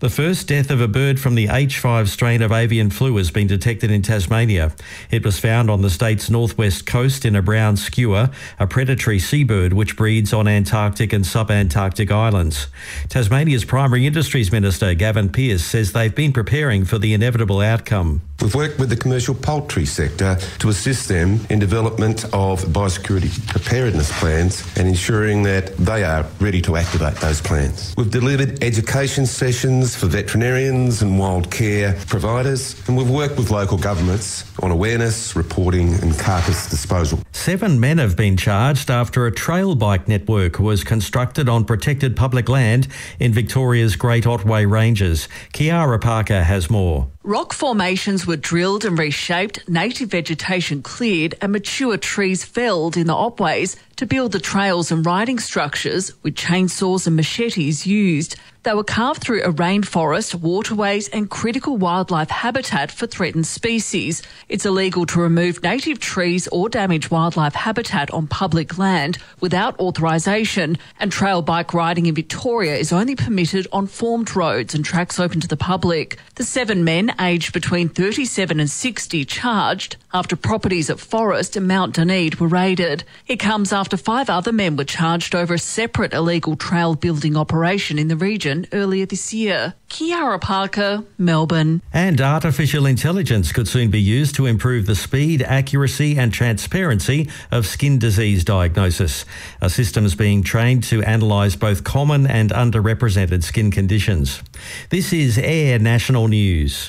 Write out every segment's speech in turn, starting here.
The first death of a bird from the H5 strain of avian flu has been detected in Tasmania. It was found on the state's northwest coast in a brown skua, a predatory seabird which breeds on Antarctic and subantarctic islands. Tasmania's Primary Industries Minister, Gavin Pearce, says they've been preparing for the inevitable outcome. We've worked with the commercial poultry sector to assist them in development of biosecurity preparedness plans and ensuring that they are ready to activate those plans. We've delivered education sessions for veterinarians and wild care providers, and we've worked with local governments on awareness, reporting and carcass disposal. 7 men have been charged after a trail bike network was constructed on protected public land in Victoria's Great Otway Ranges. Kiara Parker has more. Rock formations were drilled and reshaped, native vegetation cleared and mature trees felled in the Otways to build the trails and riding structures, with chainsaws and machetes used. They were carved through a rainforest, waterways and critical wildlife habitat for threatened species. It's illegal to remove native trees or damage wildlife habitat on public land without authorisation, and trail bike riding in Victoria is only permitted on formed roads and tracks open to the public. The 7 men, aged between 37 and 60, charged after properties at Forest and Mount Dunedin were raided. It comes after 5 other men were charged over a separate illegal trail building operation in the region earlier this year. Kiara Parker, Melbourne. And artificial intelligence could soon be used to improve the speed, accuracy and transparency of skin disease diagnosis. A system's being trained to analyse both common and underrepresented skin conditions. This is Air National News.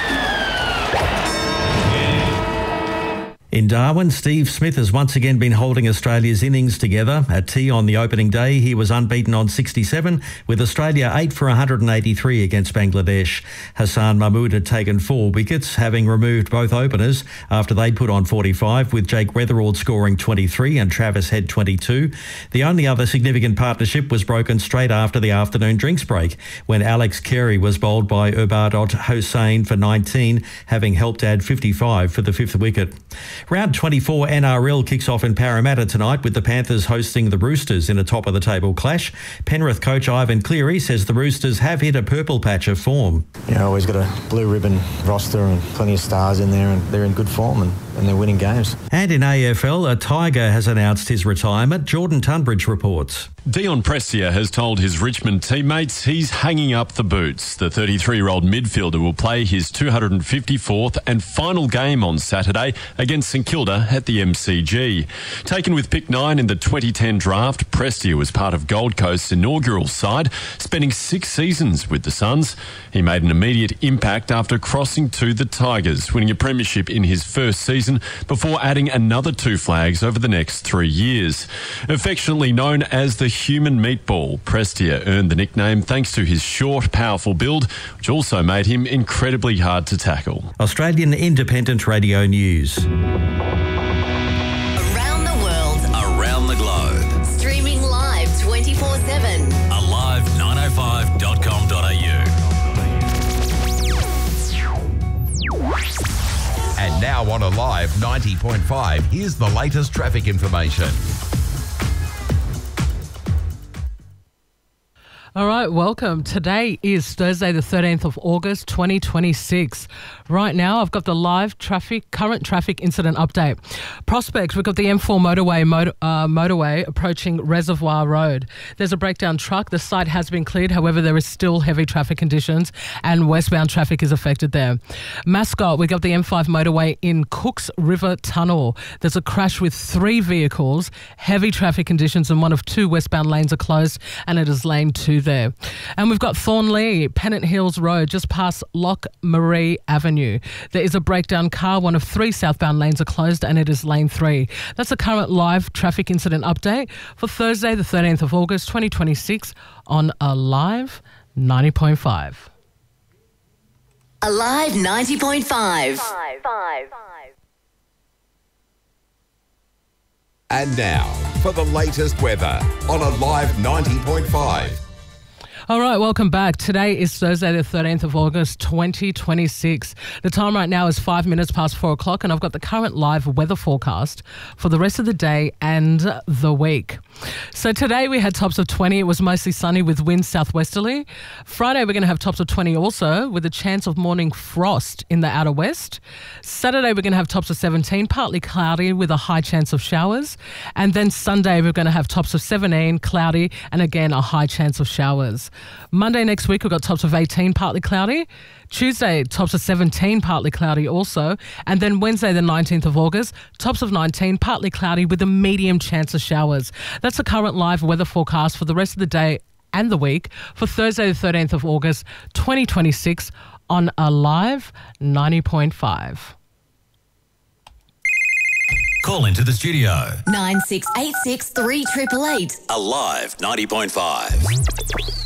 In Darwin, Steve Smith has once again been holding Australia's innings together. At tea on the opening day, he was unbeaten on 67, with Australia 8 for 183 against Bangladesh. Hassan Mahmood had taken 4 wickets, having removed both openers after they'd put on 45, with Jake Weatherald scoring 23 and Travis Head 22. The only other significant partnership was broken straight after the afternoon drinks break, when Alex Carey was bowled by Ubadot Hossain for 19, having helped add 55 for the 5th wicket. Round 24 NRL kicks off in Parramatta tonight, with the Panthers hosting the Roosters in a top-of-the-table clash. Penrith coach Ivan Cleary says the Roosters have hit a purple patch of form. Always got a blue ribbon roster and plenty of stars in there, and they're in good form and they're winning games. And in AFL, a Tiger has announced his retirement. Jordan Tunbridge reports. Dion Prestia has told his Richmond teammates he's hanging up the boots. The 33-year-old midfielder will play his 254th and final game on Saturday against St Kilda at the MCG. Taken with pick 9 in the 2010 draft, Prestia was part of Gold Coast's inaugural side, spending 6 seasons with the Suns. He made an immediate impact after crossing to the Tigers, winning a premiership in his first season before adding another 2 flags over the next 3 years. Affectionately known as the human meatball, Prestia earned the nickname thanks to his short, powerful build, which also made him incredibly hard to tackle. Australian Independent Radio News. Around the world, around the globe. Streaming live 24/7. alive905.com.au. And now on Alive 90.5, here's the latest traffic information. All right, welcome. Today is Thursday, the 13th of August, 2026. Right now, I've got the live current traffic incident update. Prospect, we've got the M4 motorway approaching Reservoir Road. There's a breakdown truck. The site has been cleared. However, there is still heavy traffic conditions and westbound traffic is affected there. Mascot, we've got the M5 motorway in Cooks River Tunnel. There's a crash with 3 vehicles, heavy traffic conditions, and one of 2 westbound lanes are closed, and it is lane 2 there. And we've got Thornley, Pennant Hills Road, just past Loch Marie Avenue. There is a breakdown car. One of 3 southbound lanes are closed and it is lane 3. That's the current live traffic incident update for Thursday, the 13th of August, 2026 on Alive 90.5. Alive 90.5. And now for the latest weather on Alive 90.5. All right, welcome back. Today is Thursday, the 13th of August, 2026. The time right now is 5 minutes past 4 o'clock, and I've got the current live weather forecast for the rest of the day and the week. So today we had tops of 20. It was mostly sunny with winds southwesterly. Friday we're going to have tops of 20 also, with a chance of morning frost in the outer west. Saturday we're going to have tops of 17, partly cloudy with a high chance of showers. And then Sunday we're going to have tops of 17, cloudy, and again a high chance of showers. Monday next week we've got tops of 18, partly cloudy. Tuesday, tops of 17, partly cloudy also. And then Wednesday, the 19th of August, tops of 19, partly cloudy with a medium chance of showers. That's the current live weather forecast for the rest of the day and the week for Thursday, the 13th of August, 2026 on Alive 90.5. Call into the studio. 9686 3888. Alive 90.5.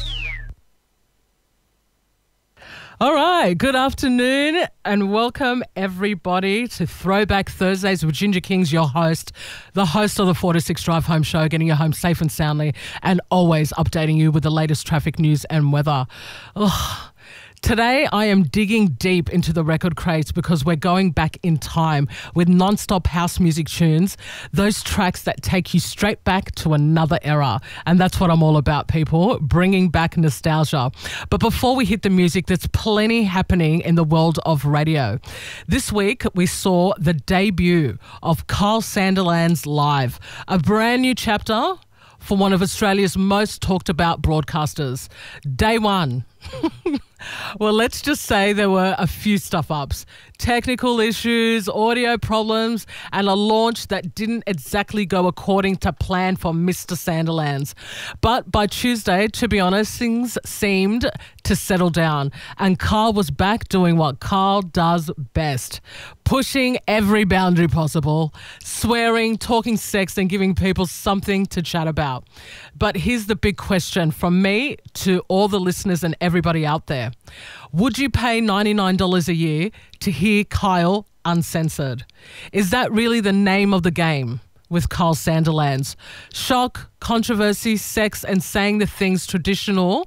All right, good afternoon and welcome everybody to Throwback Thursdays with Ginger Kings, your host, the host of the 4 to 6 Drive Home Show, getting you home safe and soundly and always updating you with the latest traffic news and weather. Today, I am digging deep into the record crates because we're going back in time with non-stop house music tunes, those tracks that take you straight back to another era. And that's what I'm all about, people, bringing back nostalgia. But before we hit the music, there's plenty happening in the world of radio. This week, we saw the debut of Kyle Sandilands Live, a brand new chapter for one of Australia's most talked about broadcasters. Day one. Well, let's just say there were a few stuff-ups, technical issues, audio problems, and a launch that didn't exactly go according to plan for Mr. Sandilands. But by Tuesday, to be honest, things seemed to settle down, and Kyle was back doing what Kyle does best, pushing every boundary possible, swearing, talking sex, and giving people something to chat about. But here's the big question from me to all the listeners and everybody out there. Would you pay $99 a year to hear Kyle uncensored? Is that really the name of the game with Kyle Sandilands? Shock, controversy, sex, and saying the things traditional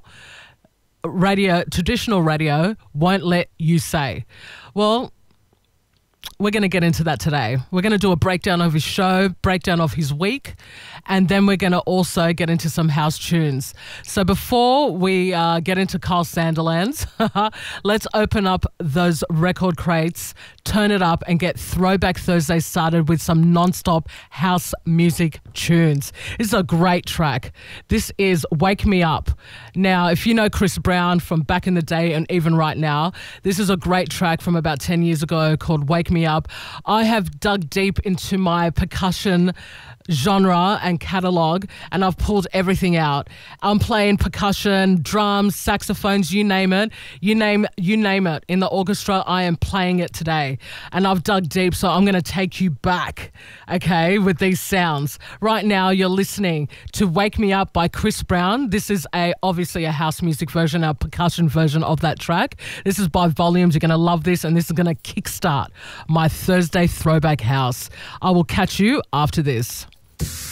radio won't let you say. Well, we're going to get into that today. We're going to do a breakdown of his show, breakdown of his week, and then we're going to also get into some house tunes. So before we get into Kyle Sandilands, let's open up those record crates, turn it up, and get Throwback Thursday started with some non-stop house music tunes. This is a great track. This is Wake Me Up. Now, if you know Chris Brown from back in the day and even right now, this is a great track from about 10 years ago called Wake Me Up. I have dug deep into my percussion genre and catalogue, and I've pulled everything out. I'm playing percussion, drums, saxophones, you name it. You name it. In the orchestra, I am playing it today. And I've dug deep, so I'm going to take you back, okay, with these sounds. Right now, you're listening to Wake Me Up by Chris Brown. This is obviously a house music version, a percussion version of that track. This is by Volumes. You're going to love this, and this is going to kickstart my Thursday Throwback House. I will catch you after this.